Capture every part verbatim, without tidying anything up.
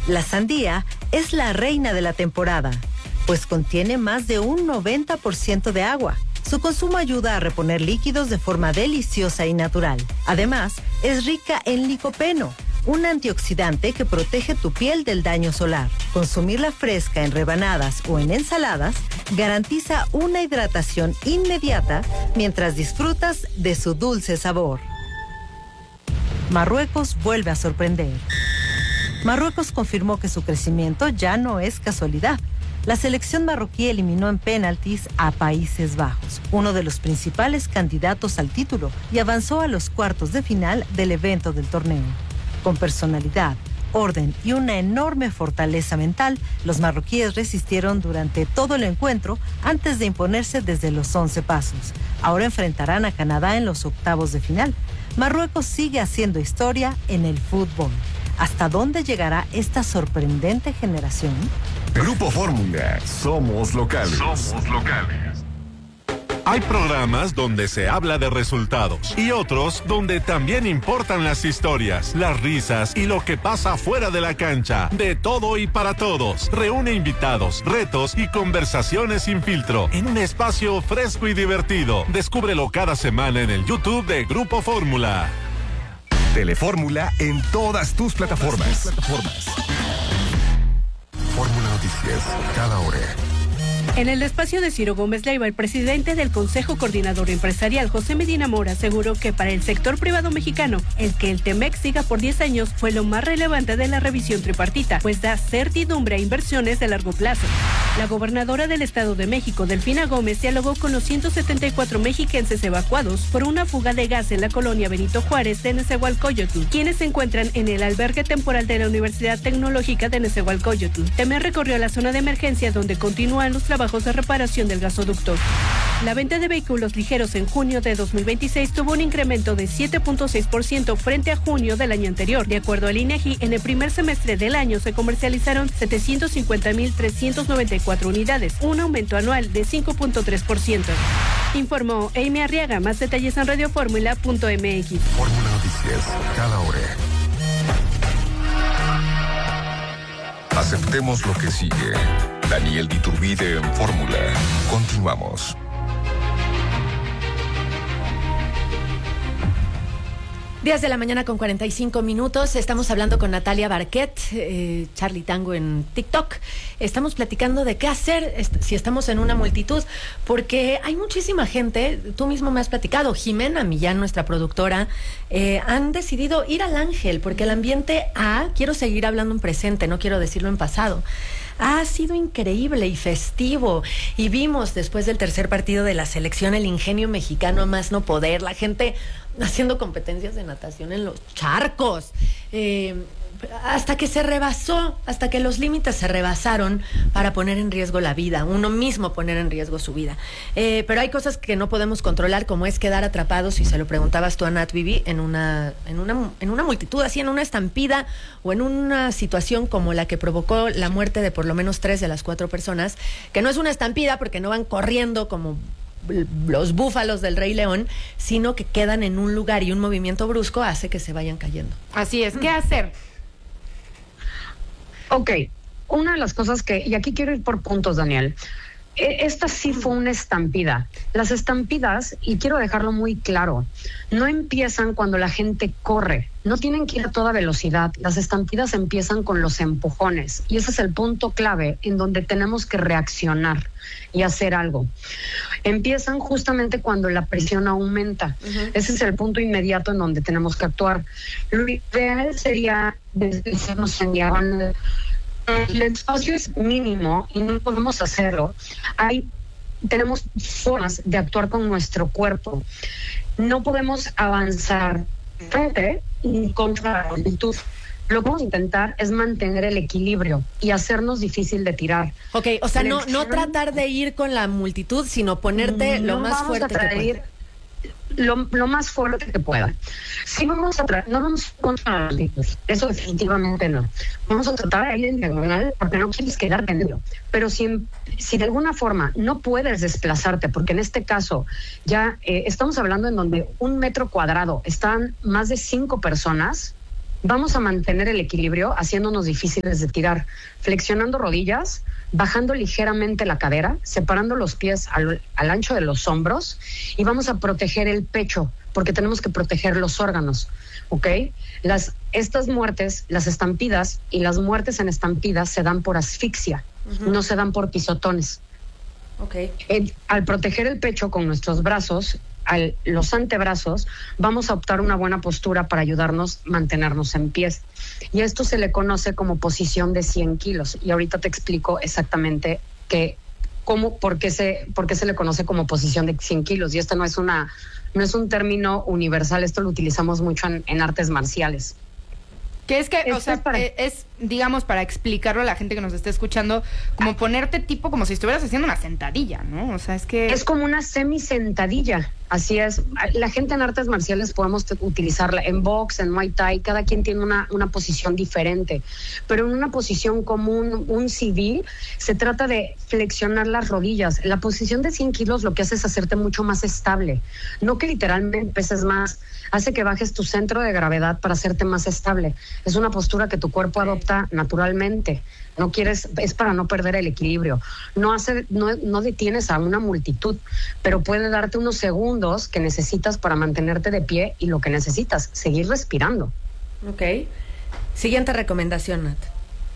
La sandía es la reina de la temporada, pues contiene más de un noventa por ciento de agua. Su consumo ayuda a reponer líquidos de forma deliciosa y natural. Además, es rica en licopeno, un antioxidante que protege tu piel del daño solar. Consumirla fresca en rebanadas o en ensaladas garantiza una hidratación inmediata mientras disfrutas de su dulce sabor. Marruecos vuelve a sorprender. Marruecos confirmó que su crecimiento ya no es casualidad. La selección marroquí eliminó en penaltis a Países Bajos, uno de los principales candidatos al título, y avanzó a los cuartos de final del evento del torneo. Con personalidad, orden y una enorme fortaleza mental, los marroquíes resistieron durante todo el encuentro antes de imponerse desde los once pasos. Ahora enfrentarán a Canadá en los octavos de final. Marruecos sigue haciendo historia en el fútbol. ¿Hasta dónde llegará esta sorprendente generación? Grupo Fórmula, somos locales. Somos locales. Hay programas donde se habla de resultados y otros donde también importan las historias, las risas y lo que pasa fuera de la cancha. De todo y para todos. Reúne invitados, retos y conversaciones sin filtro en un espacio fresco y divertido. Descúbrelo cada semana en el YouTube de Grupo Fórmula. Telefórmula en todas tus plataformas. Tus plataformas. Fórmula Noticias, cada hora. En el espacio de Ciro Gómez Leiva, el presidente del Consejo Coordinador Empresarial, José Medina Mora, aseguró que para el sector privado mexicano, el que el T-MEC siga por diez años fue lo más relevante de la revisión tripartita, pues da certidumbre a inversiones de largo plazo. La gobernadora del Estado de México, Delfina Gómez, dialogó con los ciento setenta y cuatro mexiquenses evacuados por una fuga de gas en la colonia Benito Juárez de Nezahualcóyotl, quienes se encuentran en el albergue temporal de la Universidad Tecnológica de Nezahualcóyotl. También recorrió la zona de emergencia donde continúan los trabajos de reparación del gasoducto. La venta de vehículos ligeros en junio de dos mil veintiséis tuvo un incremento de siete punto seis por ciento frente a junio del año anterior. De acuerdo al INEGI, en el primer semestre del año se comercializaron setecientos cincuenta mil trescientas noventa y cuatro unidades, un aumento anual de cinco punto tres por ciento. Informó Amy Arriaga. Más detalles en radioformula punto m x. Fórmula Noticias, cada hora. Aceptemos lo que sigue. Daniel Diturbide en Fórmula. Continuamos. diez de la mañana con cuarenta y cinco minutos. Estamos hablando con Natalia Barquet, eh, Charlie Tango en TikTok. Estamos platicando de qué hacer est- si estamos en una multitud, porque hay muchísima gente, tú mismo me has platicado, Jimena Millán, nuestra productora, eh, han decidido ir al Ángel, porque el ambiente A, quiero seguir hablando en presente, no quiero decirlo en pasado, ha sido increíble y festivo, y vimos después del tercer partido de la selección el ingenio mexicano a más no poder, la gente haciendo competencias de natación en los charcos, eh, hasta que se rebasó, hasta que los límites se rebasaron para poner en riesgo la vida, uno mismo poner en riesgo su vida. Eh, pero hay cosas que no podemos controlar, como es quedar atrapados, si se lo preguntabas tú a Nat Vivi, en una, en una, en una multitud, así en una estampida o en una situación como la que provocó la muerte de por lo menos tres de las cuatro personas, que no es una estampida porque no van corriendo como los búfalos del Rey León, sino que quedan en un lugar y un movimiento brusco hace que se vayan cayendo. Así es, ¿qué hacer? Ok, una de las cosas que, y aquí quiero ir por puntos, Daniel, esta sí fue una estampida. Las estampidas, y quiero dejarlo muy claro, no empiezan cuando la gente corre, no tienen que ir a toda velocidad. Las estampidas empiezan con los empujones, y ese es el punto clave en donde tenemos que reaccionar y hacer algo. Empiezan justamente cuando la presión aumenta. Uh-huh. Ese es el punto inmediato en donde tenemos que actuar. Lo ideal sería deslizarnos en diagonal. El espacio es mínimo y no podemos hacerlo. Hay, tenemos formas de actuar con nuestro cuerpo. No podemos avanzar frente y contra la multitud. Lo que vamos a intentar es mantener el equilibrio y hacernos difícil de tirar. Ok, o sea, no, no tratar de ir con la multitud, sino ponerte no lo más fuerte que puedas. Lo, lo más fuerte que pueda. Sí vamos a tratar, no vamos contra la multitud, eso definitivamente no. Vamos a tratar de ir en diagonal porque no quieres quedar medio. Pero si, si de alguna forma no puedes desplazarte, porque en este caso ya eh, estamos hablando en donde un metro cuadrado están más de cinco personas, Vamos a mantener el equilibrio haciéndonos difíciles de tirar, flexionando rodillas, bajando ligeramente la cadera, separando los pies al, al ancho de los hombros y vamos a proteger el pecho porque tenemos que proteger los órganos, ¿ok? Las, estas muertes, las estampidas y las muertes en estampidas se dan por asfixia, uh-huh. no se dan por pisotones. Okay. El, al proteger el pecho con nuestros brazos, al, los antebrazos, vamos a optar una buena postura para ayudarnos a mantenernos en pies. Y esto se le conoce como posición de cien kilos. Y ahorita te explico exactamente que, cómo, por qué se, por qué se le conoce como posición de cien kilos. Y esto no es una, no es un término universal, esto lo utilizamos mucho en, en artes marciales. Que es que, Esto o sea, es, para... es, digamos, para explicarlo a la gente que nos esté escuchando, como ponerte tipo como si estuvieras haciendo una sentadilla, ¿no? O sea, es que... Es como una semisentadilla, así es. La gente en artes marciales podemos t- utilizarla en box, en Muay Thai, cada quien tiene una, una posición diferente, pero en una posición común, un civil, se trata de flexionar las rodillas. La posición de cien kilos lo que hace es hacerte mucho más estable, no que literalmente peses más, hace que bajes tu centro de gravedad para hacerte más estable. Es una postura que tu cuerpo adopta naturalmente. No quieres, es para no perder el equilibrio. No hace, no, no detienes a una multitud, pero puede darte unos segundos que necesitas para mantenerte de pie y lo que necesitas, seguir respirando. Ok. Siguiente recomendación, Nat.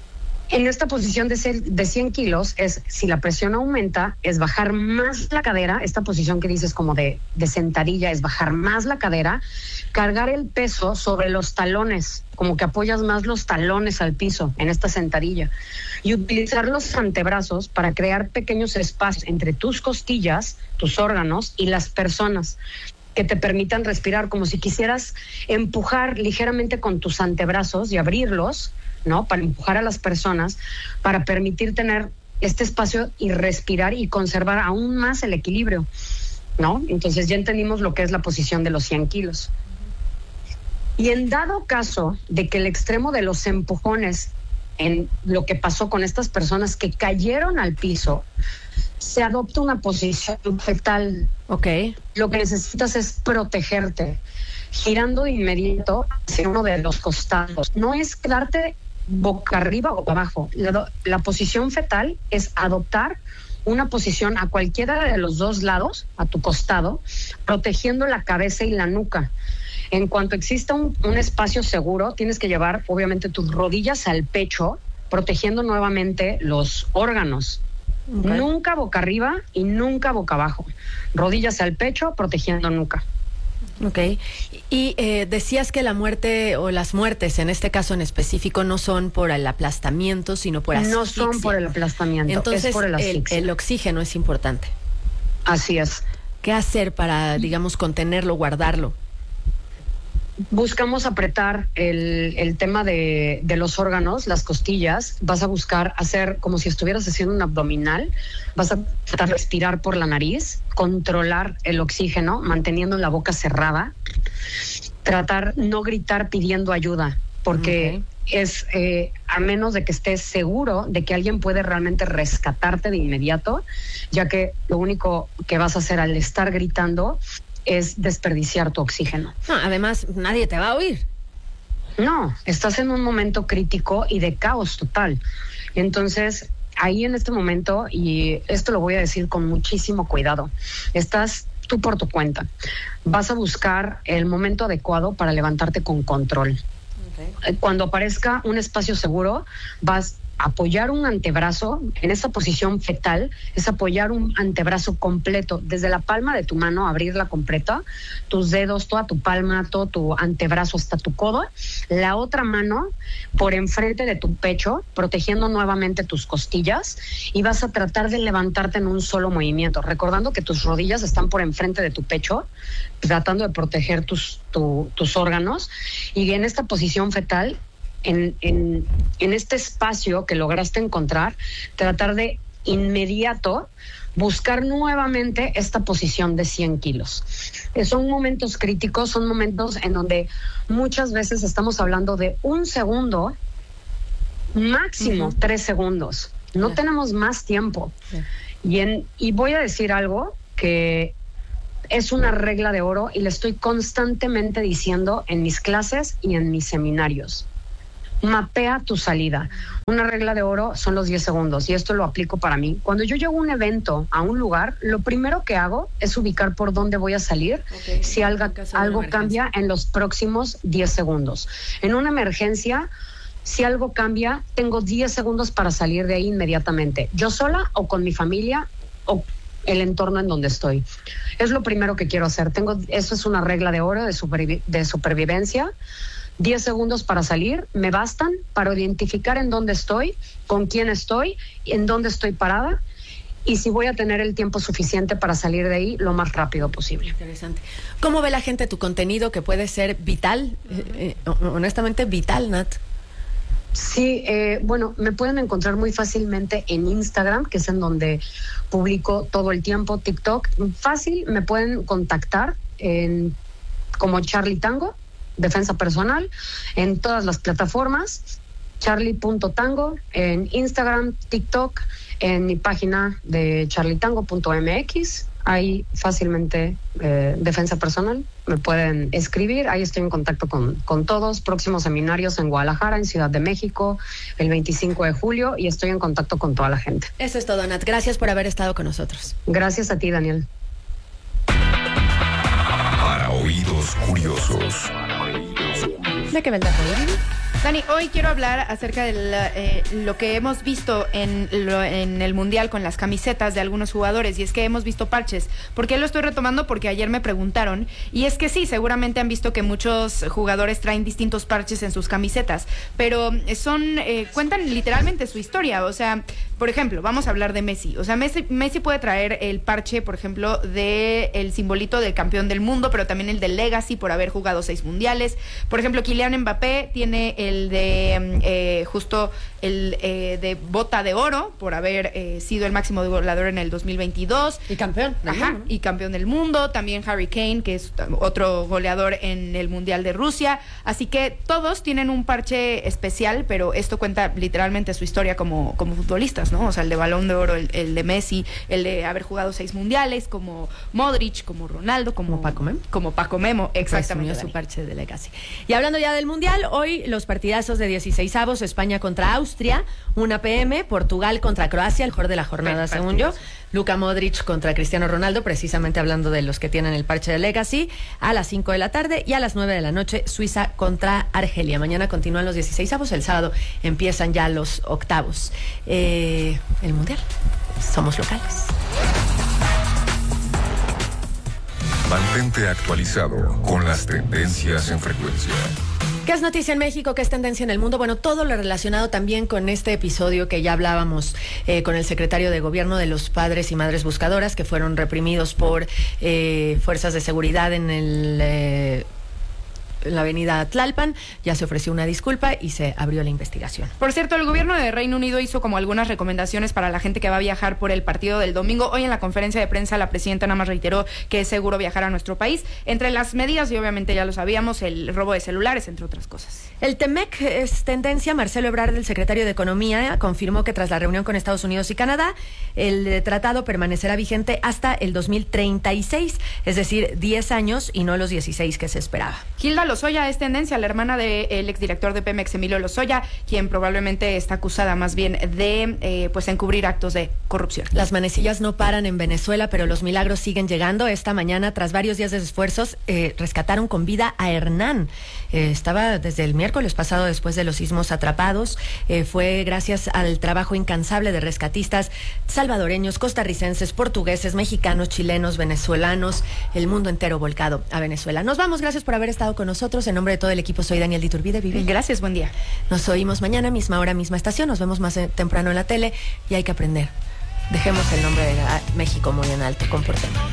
En esta posición de, ser, de cien kilos es, si la presión aumenta, es bajar más la cadera. Esta posición que dices como de, de sentadilla es bajar más la cadera, cargar el peso sobre los talones, como que apoyas más los talones al piso en esta sentadilla y utilizar los antebrazos para crear pequeños espacios entre tus costillas, tus órganos y las personas que te permitan respirar, como si quisieras empujar ligeramente con tus antebrazos y abrirlos, ¿no? Para empujar a las personas, para permitir tener este espacio y respirar y conservar aún más el equilibrio, ¿no? Entonces ya entendimos lo que es la posición de los cien kilos. Y en dado caso de que el extremo de los empujones, en lo que pasó con estas personas que cayeron al piso, se adopta una posición fetal. Ok. Lo que necesitas es protegerte, girando de inmediato hacia uno de los costados. No es quedarte boca arriba o abajo. La, la posición fetal es adoptar una posición a cualquiera de los dos lados, a tu costado, protegiendo la cabeza y la nuca. En cuanto exista un, un espacio seguro, tienes que llevar obviamente tus rodillas al pecho, protegiendo nuevamente los órganos. Okay. Nunca boca arriba y nunca boca abajo. Rodillas al pecho, protegiendo nuca. Ok. Y eh, decías que la muerte o las muertes, en este caso en específico, no son por el aplastamiento, sino por asfixia. No son por el aplastamiento, entonces, es por el asfixia. El, el oxígeno es importante. Así es. ¿Qué hacer para, digamos, contenerlo, guardarlo? Buscamos apretar el, el tema de, de los órganos, las costillas. Vas a buscar hacer como si estuvieras haciendo un abdominal. Vas a tratar de respirar por la nariz, controlar el oxígeno, manteniendo la boca cerrada. Tratar no gritar pidiendo ayuda, porque okay. es eh, a menos de que estés seguro de que alguien puede realmente rescatarte de inmediato, ya que lo único que vas a hacer al estar gritando es desperdiciar tu oxígeno. No, además, nadie te va a oír. No, estás en un momento crítico y de caos total. Entonces, ahí en este momento, y esto lo voy a decir con muchísimo cuidado, estás tú por tu cuenta. Vas a buscar el momento adecuado para levantarte con control. Okay. Cuando aparezca un espacio seguro, vas apoyar un antebrazo en esa posición fetal, es apoyar un antebrazo completo, desde la palma de tu mano, abrirla completa, tus dedos, toda tu palma, todo tu antebrazo hasta tu codo, la otra mano por enfrente de tu pecho, protegiendo nuevamente tus costillas, y vas a tratar de levantarte en un solo movimiento, recordando que tus rodillas están por enfrente de tu pecho, tratando de proteger tus, tu, tus órganos, y en esta posición fetal, En, en, en este espacio que lograste encontrar, tratar de inmediato buscar nuevamente esta posición de cien kilos. Eh, son momentos críticos, son momentos en donde muchas veces estamos hablando de un segundo, máximo uh-huh. tres segundos. No yeah. tenemos más tiempo. Yeah. Y, en, y voy a decir algo que es una regla de oro y le estoy constantemente diciendo en mis clases y en mis seminarios. Mapea tu salida. Una regla de oro son los diez segundos y esto lo aplico para mí. Cuando yo llego a un evento, a un lugar, lo primero que hago es ubicar por dónde voy a salir, okay, si algo, algo cambia en los próximos diez segundos. En una emergencia, si algo cambia, tengo diez segundos para salir de ahí inmediatamente. Yo sola o con mi familia o el entorno en donde estoy. Es lo primero que quiero hacer. Tengo, eso es una regla de oro de, supervi- de supervivencia. diez segundos para salir, me bastan para identificar en dónde estoy, con quién estoy, en dónde estoy parada y si voy a tener el tiempo suficiente para salir de ahí lo más rápido posible. Interesante. ¿Cómo ve la gente tu contenido que puede ser vital? Eh, eh, honestamente, vital, Nat. Sí, eh, bueno, me pueden encontrar muy fácilmente en Instagram, que es en donde publico todo el tiempo, TikTok. Fácil, me pueden contactar en, como Charly Tango, Defensa Personal, en todas las plataformas, charly punto tango, en Instagram, TikTok, en mi página de charly tango punto m x, ahí fácilmente eh, Defensa Personal, me pueden escribir, ahí estoy en contacto con, con todos, próximos seminarios en Guadalajara, en Ciudad de México, el veinticinco de julio, y estoy en contacto con toda la gente. Eso es todo, Nat, gracias por haber estado con nosotros. Gracias a ti, Daniel. Para oídos curiosos. ¿De qué vendrá hoy? Dani, hoy quiero hablar acerca de la, eh, lo que hemos visto en, lo, en el Mundial con las camisetas de algunos jugadores, y es que hemos visto parches. ¿Por qué lo estoy retomando? Porque ayer me preguntaron, y es que sí, seguramente han visto que muchos jugadores traen distintos parches en sus camisetas, pero son eh, cuentan literalmente su historia. O sea, por ejemplo, vamos a hablar de Messi. O sea, Messi, Messi puede traer el parche, por ejemplo, de el simbolito del campeón del mundo, pero también el del Legacy por haber jugado seis mundiales. Por ejemplo, Kylian Mbappé tiene el de eh, justo el eh, de bota de oro por haber eh, sido el máximo goleador en el dos mil veintidós y campeón del Ajá, mundo. y campeón del mundo. También Harry Kane, que es otro goleador en el Mundial de Rusia. Así que todos tienen un parche especial, pero esto cuenta literalmente su historia como, como futbolistas, ¿no? O sea, el de Balón de Oro, el, el de Messi, el de haber jugado seis mundiales, como Modric, como Ronaldo, como, como Paco Memo. Como Paco Memo, exactamente. Pues su parche de Legacy. Y hablando ya del Mundial, hoy los partidazos de dieciseisavos, España contra Austria, una p m, Portugal contra Croacia, el mejor de la jornada, Perfecto. según yo. Luka Modric contra Cristiano Ronaldo, precisamente hablando de los que tienen el parche de Legacy, a las cinco de la tarde, y a las nueve de la noche, Suiza contra Argelia. Mañana continúan los dieciseisavos, el sábado empiezan ya los octavos. Eh, el Mundial. Somos locales. Mantente actualizado con las tendencias en frecuencia. ¿Qué es noticia en México? ¿Qué es tendencia en el mundo? Bueno, todo lo relacionado también con este episodio que ya hablábamos eh, con el secretario de Gobierno de los padres y madres buscadoras que fueron reprimidos por eh, fuerzas de seguridad en el... Eh, en la avenida Tlalpan. Ya se ofreció una disculpa y se abrió la investigación. Por cierto, el gobierno de Reino Unido hizo como algunas recomendaciones para la gente que va a viajar por el partido del domingo. Hoy en la conferencia de prensa la presidenta nada más reiteró que es seguro viajar a nuestro país. Entre las medidas, y obviamente ya lo sabíamos, el robo de celulares, entre otras cosas. El Temec es tendencia. Marcelo Ebrard, el secretario de Economía, confirmó que tras la reunión con Estados Unidos y Canadá, el tratado permanecerá vigente hasta el dos mil treinta y seis, es decir, diez años y no los dieciséis que se esperaba. Hilda Lozoya es tendencia, la hermana del exdirector de Pemex, Emilio Lozoya, quien probablemente está acusada más bien de eh, pues encubrir actos de corrupción. Las manecillas no paran en Venezuela, pero los milagros siguen llegando. Esta mañana, tras varios días de esfuerzos, eh, rescataron con vida a Hernán. Eh, estaba desde el miércoles pasado después de los sismos atrapados. Eh, fue gracias al trabajo incansable de rescatistas salvadoreños, costarricenses, portugueses, mexicanos, chilenos, venezolanos, el mundo entero volcado a Venezuela. Nos vamos, gracias por haber estado con nosotros. En nombre de todo el equipo, soy Daniel Diturbide. Vivi. Gracias, buen día. Nos oímos mañana, misma hora, misma estación. Nos vemos más temprano en la tele y hay que aprender. Dejemos el nombre de México muy en alto. Comportémonos.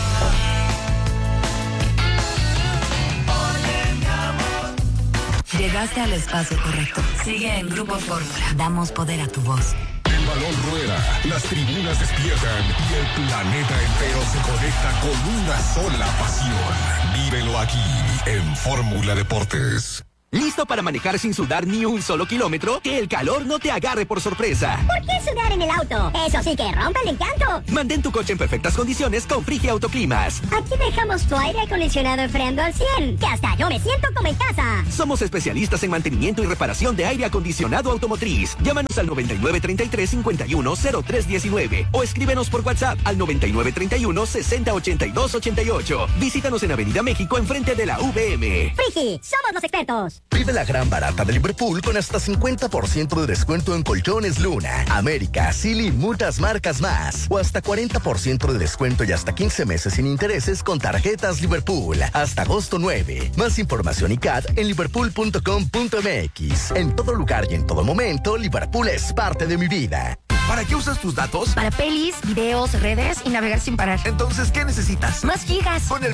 Llegaste al espacio correcto. Sigue en Grupo Fórmula. Damos poder a tu voz. El balón rueda, las tribunas despiertan y el planeta entero se conecta con una sola pasión. Vívelo aquí en Fórmula Deportes. ¿Listo para manejar sin sudar ni un solo kilómetro? Que el calor no te agarre por sorpresa. ¿Por qué sudar en el auto? Eso sí que rompe el encanto. Mantén tu coche en perfectas condiciones con Frigia Autoclimas. Aquí dejamos tu aire acondicionado enfriando al cien, que hasta yo me siento como en casa. Somos especialistas en mantenimiento y reparación de aire acondicionado automotriz. Llámanos al noventa y nueve treinta y tres cincuenta y uno cero tres diecinueve o escríbenos por WhatsApp al noventa y nueve treinta y uno sesenta ochenta y dos ochenta y ocho. Visítanos en Avenida México enfrente de la V M. Frigi, somos los expertos. Vive la gran barata de Liverpool con hasta cincuenta por ciento de descuento en colchones Luna, América, Silly y muchas marcas más. O hasta cuarenta por ciento de descuento y hasta quince meses sin intereses con tarjetas Liverpool. Hasta agosto nueve. Más información y C A D en liverpool punto com punto m x. En todo lugar y en todo momento, Liverpool es parte de mi vida. ¿Para qué usas tus datos? Para pelis, videos, redes y navegar sin parar. Entonces, ¿qué necesitas? Más gigas. Con el